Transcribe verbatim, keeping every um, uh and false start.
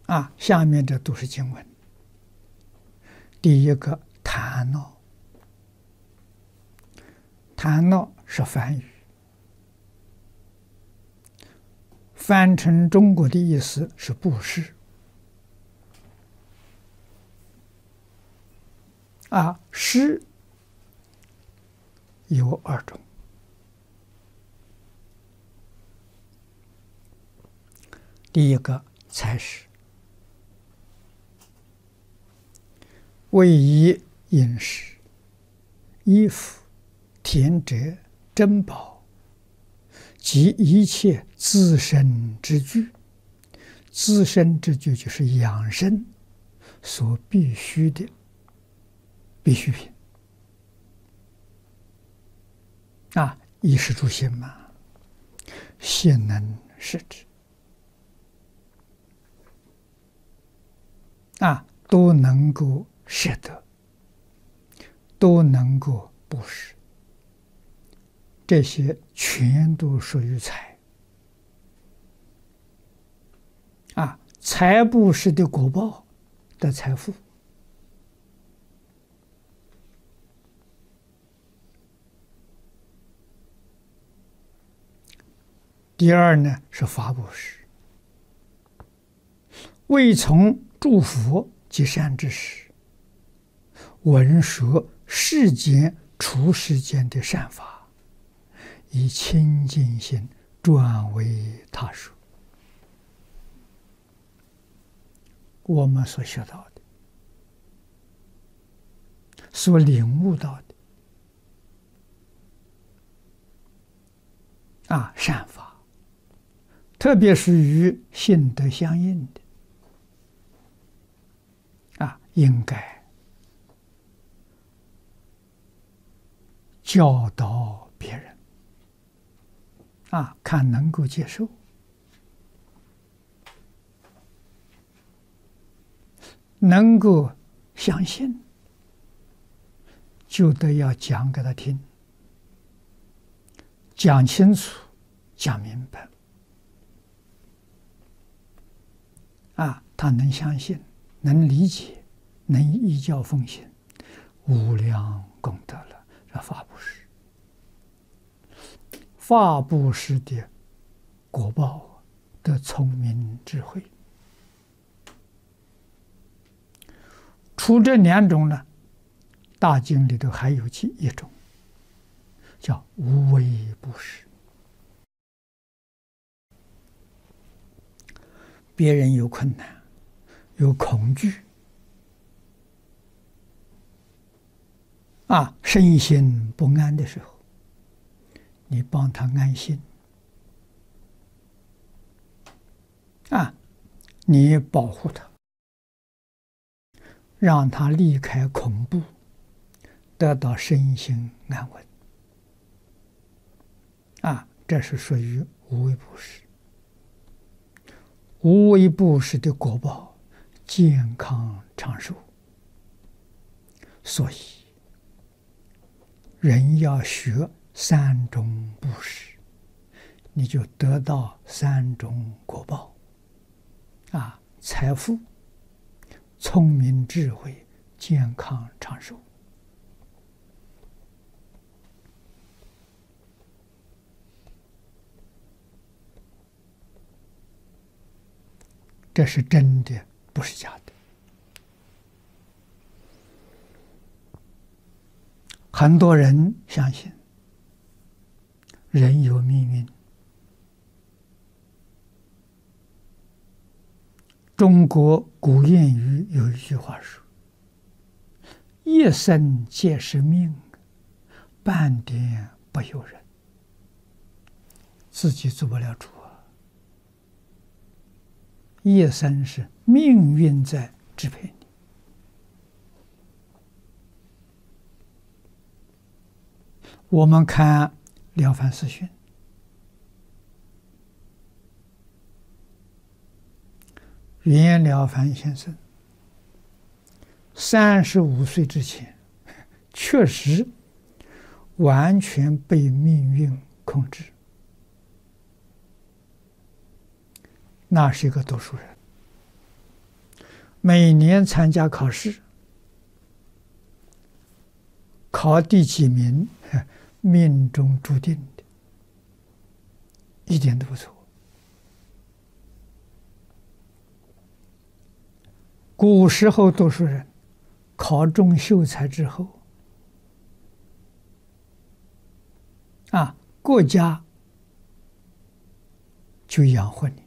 啊，下面这都是经文。第一个檀闹，檀闹是梵语，翻成中国的意思是布施。啊，施有二种，第一个财施，为以饮食、衣服、田宅、珍宝及一切自身之具。自身之具就是养生所必须的必需品啊，衣食住行嘛，现能施之啊，都能够舍得，都能够布施，这些全都属于财啊，财布施的果报的财富。第二呢是法布施，为从诸佛及善知识，闻说世间出世间的善法，以清净心转为他说。我们所学到的，所领悟到的啊善法，特别是与性德相应的啊，应该教导别人啊，看能够接受，能够相信，就得要讲给他听，讲清楚，讲明白啊，他能相信，能理解，能依教奉行，无量功德了。这法布施，法布施的果报的聪明智慧。除这两种呢，大经里头还有其一种，叫无为布施。别人有困难，有恐惧，啊，身心不安的时候，你帮他安心，啊，你保护他，让他离开恐怖，得到身心安稳，啊，这是属于无为布施。无为布施的果报，健康长寿。所以，人要学三种布施，你就得到三种果报，啊，财富、聪明智慧、健康长寿。这是真的，不是假的。很多人相信人有命运，中国古谚语有一句话说：“一生皆是命，半点不由人。”自己做不了主啊！一生是命运在支配你。我们看《了凡四训》，袁了凡先生三十五岁之前，确实完全被命运控制。那是一个读书人每年参加考试，考第几名，命中注定的，一点都不错。古时候读书人考中秀才之后，啊，国家就养活你。